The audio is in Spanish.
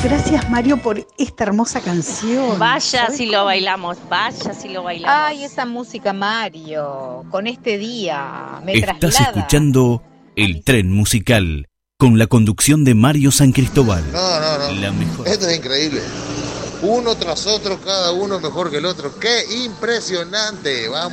Gracias, Mario, por esta hermosa canción. Vaya si lo bailamos, vaya si lo bailamos. Ay, esa música, Mario, con este día me Estás traslada. escuchando El Tren Musical con la conducción de Mario San Cristóbal. No. La mejor. Esto es increíble. Uno tras otro, cada uno mejor que el otro. ¡Qué impresionante! Vamos.